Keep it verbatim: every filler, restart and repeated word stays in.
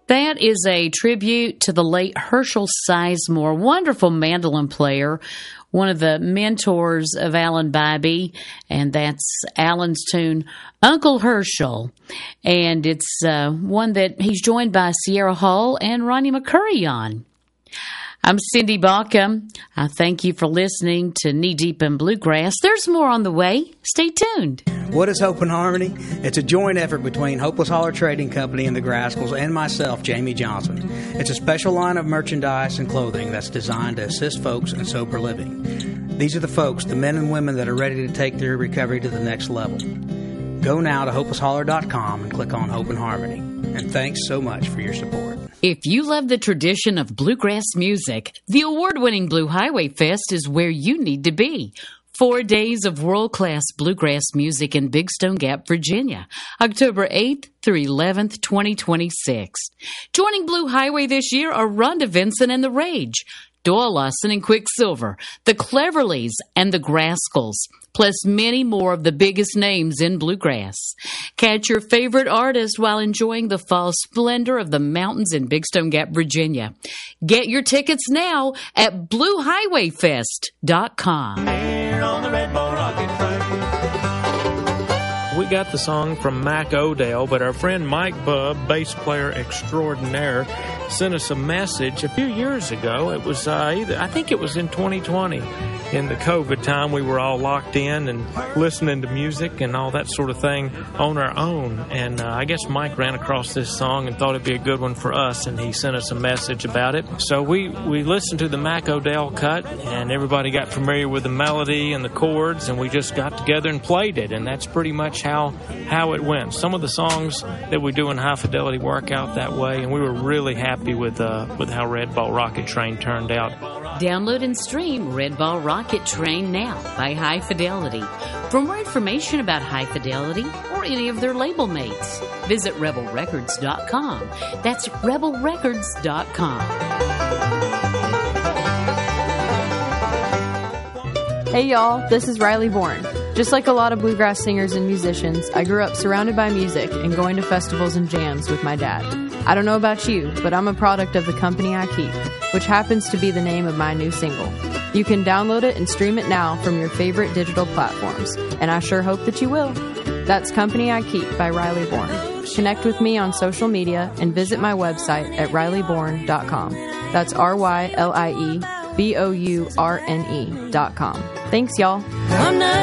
That is a tribute to the late Herschel Sizemore, wonderful mandolin player, one of the mentors of Alan Bybee, and that's Alan's tune, Uncle Herschel. And it's uh, one that he's joined by Sierra Hull and Ronnie McCurry on. I'm Cindy Baca. I thank you for listening to Knee Deep in Bluegrass. There's more on the way. Stay tuned. What is Hope and Harmony? It's a joint effort between Hopeless Holler Trading Company and the Grascals and myself, Jamie Johnson. It's a special line of merchandise and clothing that's designed to assist folks in sober living. These are the folks, the men and women that are ready to take their recovery to the next level. Go now to hopeless holler dot com and click on Hope and Harmony. And thanks so much for your support. If you love the tradition of bluegrass music, the award-winning Blue Highway Fest is where you need to be. Four days of world-class bluegrass music in Big Stone Gap, Virginia, October eighth through eleventh, twenty twenty-six. Joining Blue Highway this year are Rhonda Vincent and The Rage, Doyle Lawson and Quicksilver, the Cleverleys, and the Grascals, plus many more of the biggest names in bluegrass. Catch your favorite artist while enjoying the fall splendor of the mountains in Big Stone Gap, Virginia. Get your tickets now at blue highway fest dot com. Here on the Red Bull Rocket Train. We got the song from Mac O'Dell, but our friend Mike Bubb, bass player extraordinaire, sent us a message a few years ago. It was uh, either I think it was in twenty twenty. In the COVID time, we were all locked in and listening to music and all that sort of thing on our own. And uh, I guess Mike ran across this song and thought it'd be a good one for us, and he sent us a message about it. So we, we listened to the Mac O'Dell cut, and everybody got familiar with the melody and the chords, and we just got together and played it. And that's pretty much how, how it went. Some of the songs that we do in High Fidelity work out that way, and we were really happy with, uh, with how Red Ball Rocket Train turned out. Download and stream Red Ball Rocket Train now by High Fidelity. For more information about High Fidelity or any of their label mates, visit rebel records dot com. That's rebel records dot com. Hey y'all, this is Riley Bourne. Just like a lot of bluegrass singers and musicians, I grew up surrounded by music and going to festivals and jams with my dad. I don't know about you, but I'm a product of the company I keep, which happens to be the name of my new single. You can download it and stream it now from your favorite digital platforms, and I sure hope that you will. That's Company I Keep by Riley Bourne. Connect with me on social media and visit my website at riley bourne dot com. That's R Y L I E B O U R N E dot com. Thanks, y'all. I'm not